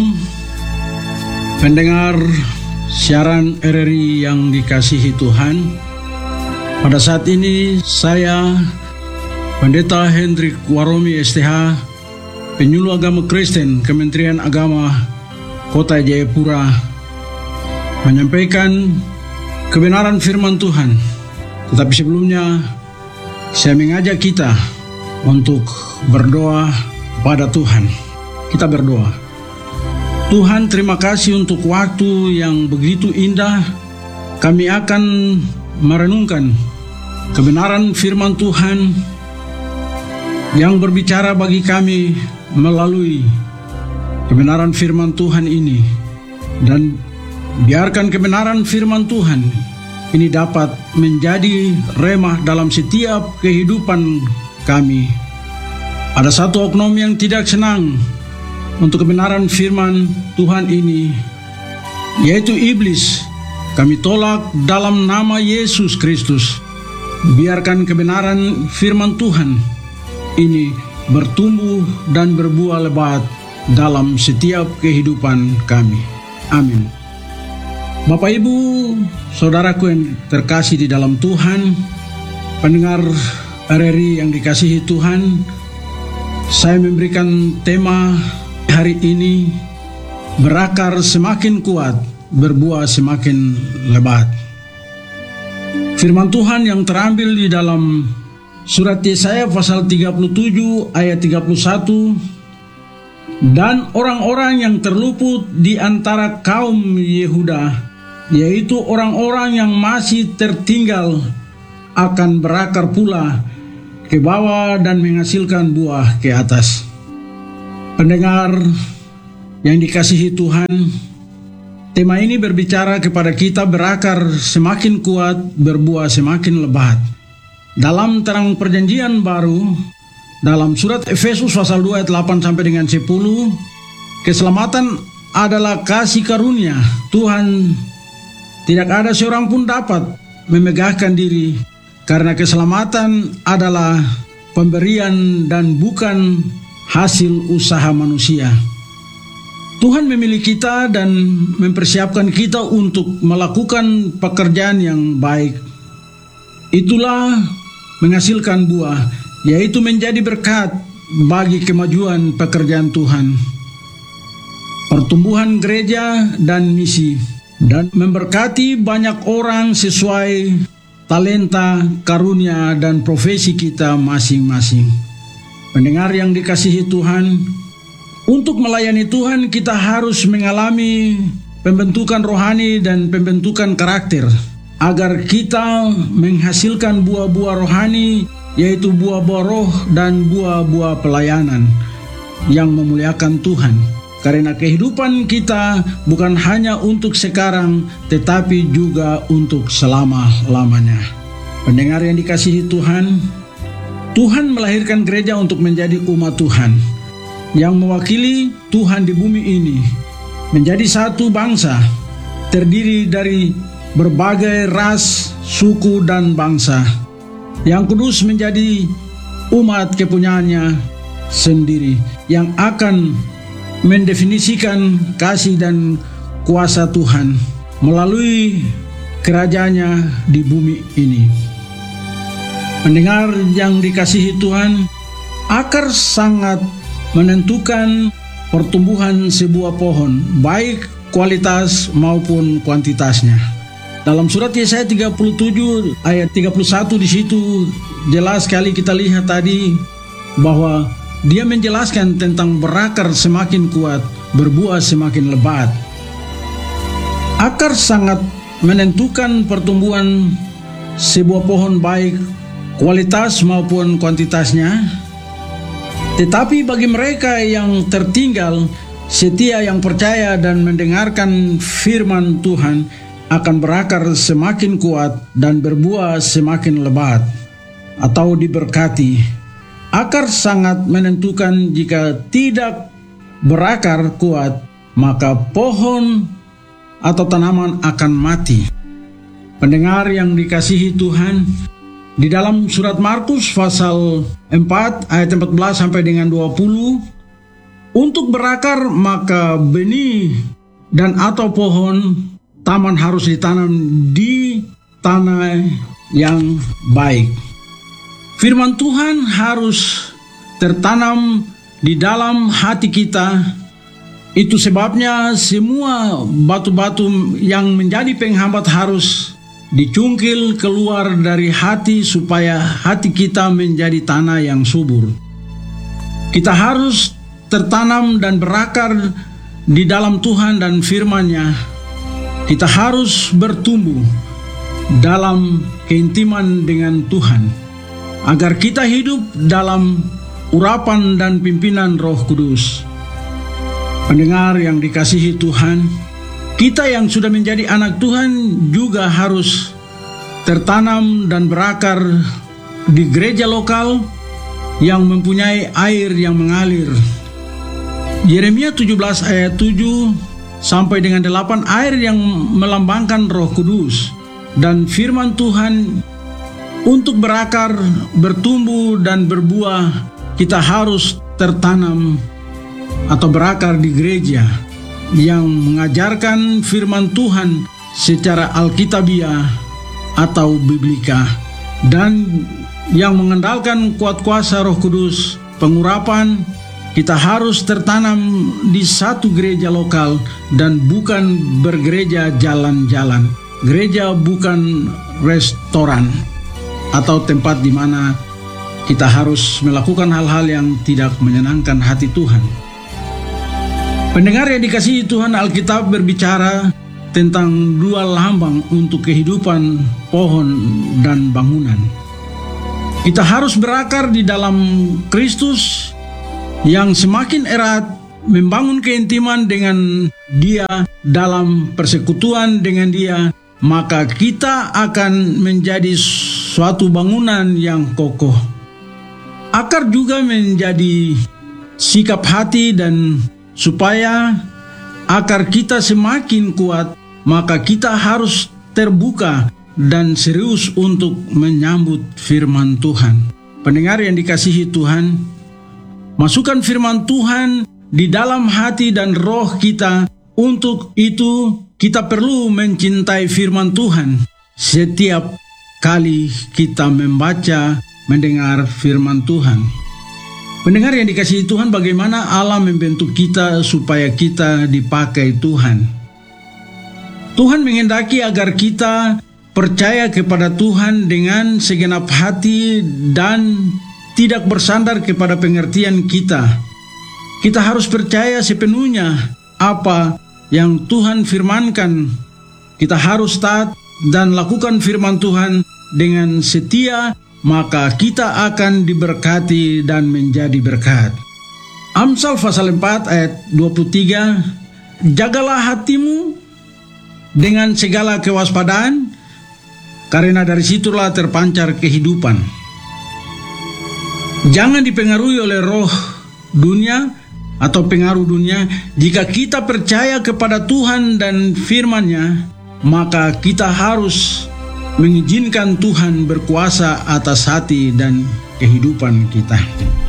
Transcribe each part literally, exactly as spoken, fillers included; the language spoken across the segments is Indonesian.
Shalom, pendengar siaran R R I yang dikasihi Tuhan. Pada saat ini saya, Pendeta Hendrik Waromi S T H, Penyuluh Agama Kristen Kementerian Agama Kota Jayapura, menyampaikan kebenaran firman Tuhan. Tetapi sebelumnya, saya mengajak kita untuk berdoa pada Tuhan. Kita berdoa. Tuhan, terima kasih untuk waktu yang begitu indah. Kami akan merenungkan kebenaran firman Tuhan yang berbicara bagi kami melalui kebenaran firman Tuhan ini. Dan biarkan kebenaran firman Tuhan ini dapat menjadi remah dalam setiap kehidupan kami. Ada satu oknum yang tidak senang untuk kebenaran firman Tuhan ini, yaitu iblis. Kami tolak dalam nama Yesus Kristus. Biarkan kebenaran firman Tuhan ini bertumbuh dan berbuah lebat dalam setiap kehidupan kami. Amin. Bapak, Ibu, saudaraku yang terkasih di dalam Tuhan, pendengar R R I yang dikasihi Tuhan, saya memberikan tema hari ini, berakar semakin kuat, berbuah semakin lebat. Firman Tuhan yang terambil di dalam surat Yesaya pasal tiga puluh tujuh ayat tiga puluh satu, dan orang-orang yang terluput di antara kaum Yehuda, yaitu orang-orang yang masih tertinggal, akan berakar pula ke bawah dan menghasilkan buah ke atas. Pendengar yang dikasihi Tuhan, tema ini berbicara kepada kita berakar semakin kuat, berbuah semakin lebat. Dalam terang perjanjian baru, dalam surat Efesus pasal dua ayat delapan sampai dengan sepuluh, keselamatan adalah kasih karunia Tuhan. Tidak ada seorang pun dapat memegahkan diri, karena keselamatan adalah pemberian dan bukan hasil usaha manusia. Tuhan memilih kita dan mempersiapkan kita untuk melakukan pekerjaan yang baik. Itulah menghasilkan buah, yaitu menjadi berkat bagi kemajuan pekerjaan Tuhan, pertumbuhan gereja dan misi, dan memberkati banyak orang sesuai talenta, karunia, dan profesi kita masing-masing. Pendengar yang dikasihi Tuhan, untuk melayani Tuhan kita harus mengalami pembentukan rohani dan pembentukan karakter, agar kita menghasilkan buah-buah rohani, yaitu buah-buah roh dan buah-buah pelayanan yang memuliakan Tuhan. Karena kehidupan kita bukan hanya untuk sekarang, tetapi juga untuk selama-lamanya. Pendengar yang dikasihi Tuhan, Tuhan melahirkan gereja untuk menjadi umat Tuhan yang mewakili Tuhan di bumi ini, menjadi satu bangsa terdiri dari berbagai ras, suku, dan bangsa, yang kudus menjadi umat kepunyaannya sendiri, yang akan mendefinisikan kasih dan kuasa Tuhan melalui kerajaannya di bumi ini. Pendengar yang dikasihi Tuhan, akar sangat menentukan pertumbuhan sebuah pohon, baik kualitas maupun kuantitasnya. Dalam surat Yesaya tiga puluh tujuh ayat tiga puluh satu, di situ jelas sekali kita lihat tadi bahwa dia menjelaskan tentang berakar semakin kuat, berbuah semakin lebat. Akar sangat menentukan pertumbuhan sebuah pohon, baik kualitas maupun kuantitasnya. Tetapi bagi mereka yang tertinggal, setia, yang percaya dan mendengarkan firman Tuhan, akan berakar semakin kuat dan berbuah semakin lebat atau diberkati. Akar sangat menentukan. Jika tidak berakar kuat, maka pohon atau tanaman akan mati. Pendengar yang dikasihi Tuhan, di dalam surat Markus pasal empat ayat empat belas sampai dengan dua puluh, Untuk berakar, maka benih dan atau pohon taman harus ditanam di tanah yang baik. Firman Tuhan harus tertanam di dalam hati kita. Itu sebabnya semua batu-batu yang menjadi penghambat harus dicungkil keluar dari hati supaya hati kita menjadi tanah yang subur. Kita harus tertanam dan berakar di dalam Tuhan dan firman-Nya. Kita harus bertumbuh dalam keintiman dengan Tuhan, agar kita hidup dalam urapan dan pimpinan Roh Kudus. Pendengar yang dikasihi Tuhan, kita yang sudah menjadi anak Tuhan juga harus tertanam dan berakar di gereja lokal yang mempunyai air yang mengalir. Yeremia tujuh belas ayat tujuh sampai dengan delapan, air yang melambangkan Roh Kudus. Dan firman Tuhan, untuk berakar, bertumbuh dan berbuah, kita harus tertanam atau berakar di gereja yang mengajarkan firman Tuhan secara alkitabiah atau biblika, dan yang mengandalkan kuat kuasa Roh Kudus, pengurapan. Kita harus tertanam di satu gereja lokal dan bukan bergereja jalan-jalan. Gereja bukan restoran atau tempat di mana kita harus melakukan hal-hal yang tidak menyenangkan hati Tuhan. Pendengar yang dikasihi Tuhan, Alkitab berbicara tentang dua lambang untuk kehidupan pohon dan bangunan. Kita harus berakar di dalam Kristus yang semakin erat, membangun keintiman dengan Dia, dalam persekutuan dengan Dia, maka kita akan menjadi suatu bangunan yang kokoh. Akar juga menjadi sikap hati, dan supaya akar kita semakin kuat, maka kita harus terbuka dan serius untuk menyambut firman Tuhan. Pendengar yang dikasihi Tuhan, masukkan firman Tuhan di dalam hati dan roh kita. Untuk itu kita perlu mencintai firman Tuhan setiap kali kita membaca, mendengar firman Tuhan. Pendengar yang dikasihi Tuhan, bagaimana Allah membentuk kita supaya kita dipakai Tuhan. Tuhan menghendaki agar kita percaya kepada Tuhan dengan segenap hati dan tidak bersandar kepada pengertian kita. Kita harus percaya sepenuhnya apa yang Tuhan firmankan. Kita harus taat dan lakukan firman Tuhan dengan setia, maka kita akan diberkati dan menjadi berkat. Amsal pasal empat ayat dua puluh tiga, jagalah hatimu dengan segala kewaspadaan, karena dari situlah terpancar kehidupan. Jangan dipengaruhi oleh roh dunia atau pengaruh dunia. Jika kita percaya kepada Tuhan dan firman-Nya, maka kita harus mengizinkan Tuhan berkuasa atas hati dan kehidupan kita.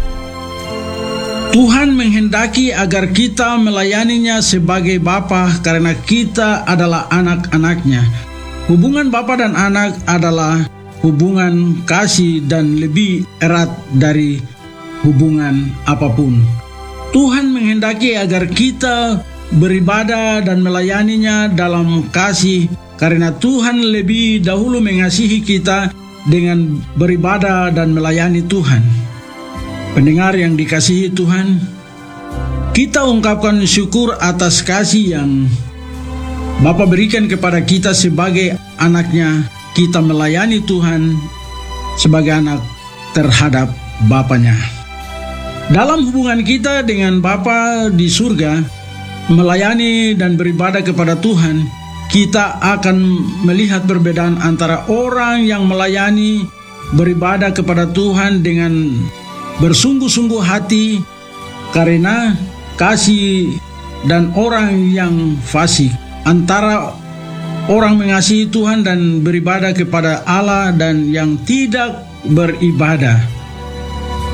Tuhan menghendaki agar kita melayaninya sebagai Bapa, karena kita adalah anak-anak-Nya. Hubungan Bapa dan anak adalah hubungan kasih dan lebih erat dari hubungan apapun. Tuhan menghendaki agar kita beribadah dan melayaninya dalam kasih, karena Tuhan lebih dahulu mengasihi kita dengan beribadah dan melayani Tuhan. Pendengar yang dikasihi Tuhan, kita ungkapkan syukur atas kasih yang Bapa berikan kepada kita sebagai anak-Nya. Kita melayani Tuhan sebagai anak terhadap Bapanya. Dalam hubungan kita dengan Bapa di surga, melayani dan beribadah kepada Tuhan, kita akan melihat perbedaan antara orang yang melayani, beribadah kepada Tuhan dengan bersungguh-sungguh hati karena kasih, dan orang yang fasik, antara orang mengasihi Tuhan dan beribadah kepada Allah dan yang tidak beribadah.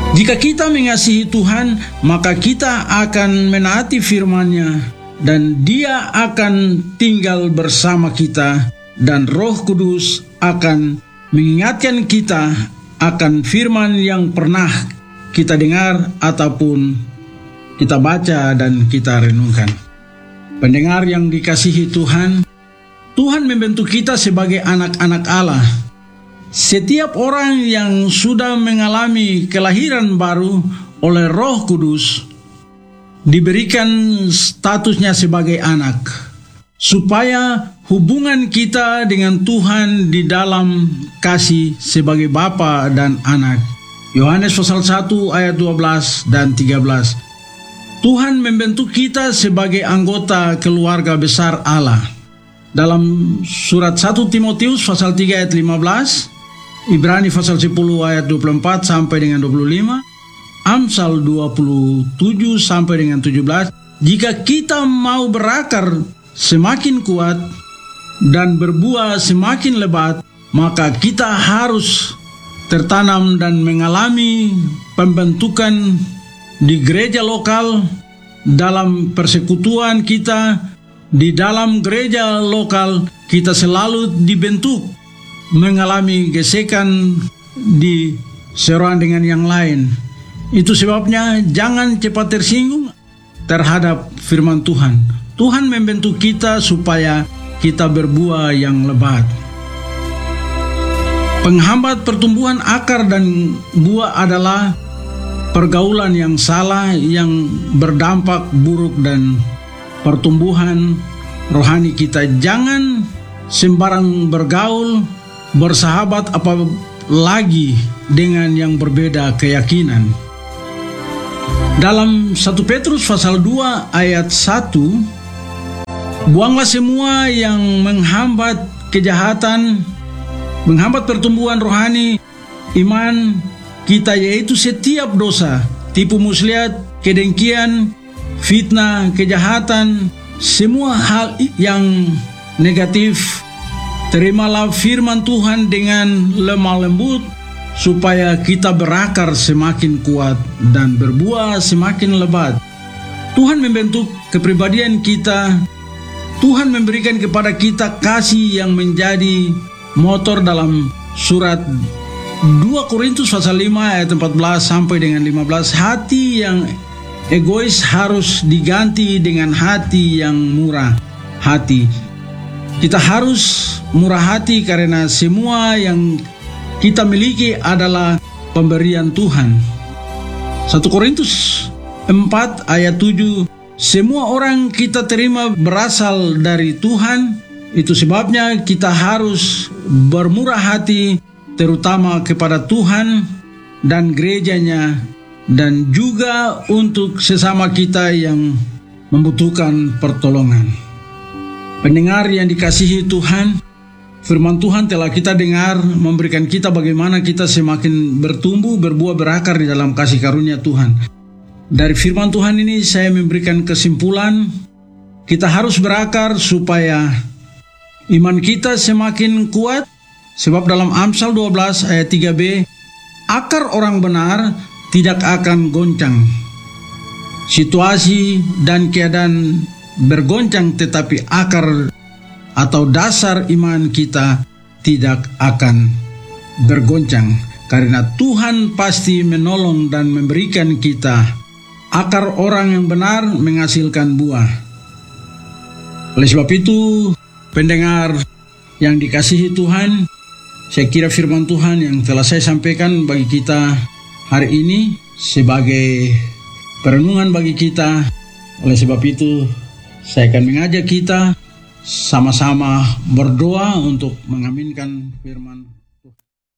Jika kita mengasihi Tuhan, maka kita akan menaati firman-Nya dan Dia akan tinggal bersama kita dan Roh Kudus akan mengingatkan kita akan firman yang pernah kita dengar ataupun kita baca dan kita renungkan. Pendengar yang dikasihi Tuhan, Tuhan membentuk kita sebagai anak-anak Allah. Setiap orang yang sudah mengalami kelahiran baru oleh Roh Kudus diberikan statusnya sebagai anak, supaya hubungan kita dengan Tuhan di dalam kasih sebagai Bapa dan anak. Yohanes pasal satu ayat dua belas dan tiga belas. Tuhan membentuk kita sebagai anggota keluarga besar Allah. Dalam surat satu Timotius pasal tiga ayat lima belas, Ibrani pasal sepuluh ayat dua puluh empat sampai dengan dua puluh lima, Amsal dua puluh tujuh sampai dengan tujuh belas, jika kita mau berakar semakin kuat dan berbuah semakin lebat, maka kita harus tertanam dan mengalami pembentukan di gereja lokal, dalam persekutuan kita, di dalam gereja lokal kita selalu dibentuk mengalami gesekan di seorang dengan yang lain. Itu sebabnya jangan cepat tersinggung terhadap firman Tuhan. Tuhan membentuk kita supaya kita berbuah yang lebat. Penghambat pertumbuhan akar dan buah adalah pergaulan yang salah yang berdampak buruk dan pertumbuhan rohani kita. Jangan sembarang bergaul, bersahabat apalagi dengan yang berbeda keyakinan. Dalam satu Petrus pasal dua ayat satu, buanglah semua yang menghambat kejahatan, menghambat pertumbuhan rohani iman kita, yaitu setiap dosa, tipu muslihat, kedengkian, fitnah, kejahatan, semua hal yang negatif. Terimalah firman Tuhan dengan lemah lembut, supaya kita berakar semakin kuat dan berbuah semakin lebat. Tuhan membentuk kepribadian kita. Tuhan memberikan kepada kita kasih yang menjadi motor. Dalam surat dua Korintus pasal lima ayat empat belas sampai dengan lima belas, hati yang egois harus diganti dengan hati yang murah hati. Kita harus murah hati karena semua yang kita miliki adalah pemberian Tuhan. satu Korintus empat ayat tujuh, semua orang kita terima berasal dari Tuhan. Itu sebabnya kita harus bermurah hati, terutama kepada Tuhan dan gerejanya, dan juga untuk sesama kita yang membutuhkan pertolongan. Pendengar yang dikasihi Tuhan, firman Tuhan telah kita dengar memberikan kita bagaimana kita semakin bertumbuh, berbuah, berakar di dalam kasih karunia Tuhan. Dari firman Tuhan ini saya memberikan kesimpulan, kita harus berakar supaya iman kita semakin kuat. Sebab dalam Amsal dua belas ayat tiga b, akar orang benar tidak akan goncang. Situasi dan keadaan bergoncang, tetapi akar atau dasar iman kita tidak akan bergoncang, karena Tuhan pasti menolong dan memberikan kita. Akar orang yang benar menghasilkan buah. Oleh sebab itu, pendengar yang dikasihi Tuhan, saya kira firman Tuhan yang telah saya sampaikan bagi kita hari ini sebagai perenungan bagi kita. Oleh sebab itu, saya akan mengajak kita sama-sama berdoa untuk mengaminkan firman